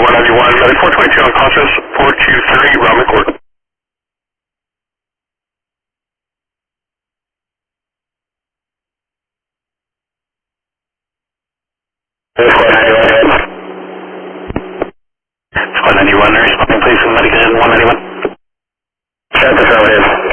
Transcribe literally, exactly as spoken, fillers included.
one ninety-one, Medic four twenty-two unconscious, four two three, round record. four ninety-one, four ninety-one, responding please, medic in one ninety-one. Set affirmative.